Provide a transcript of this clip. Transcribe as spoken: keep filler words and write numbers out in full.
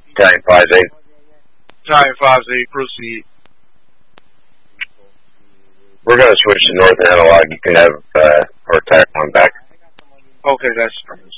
Italian five eight. Italian five eight, proceed. We're going to switch to North Analog. You can have uh, our tire on back. Okay, that's